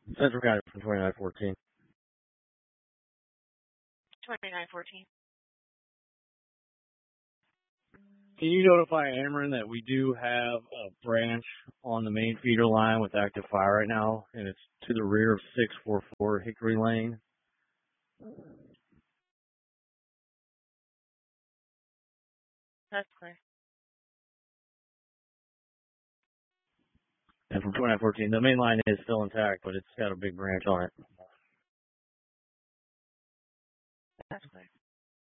Central County from 2914. 2914. Can you notify Ameren that we do have a branch on the main feeder line with active fire right now, and it's to the rear of 644 Hickory Lane? That's clear. And from 2914, the main line is still intact, but it's got a big branch on it.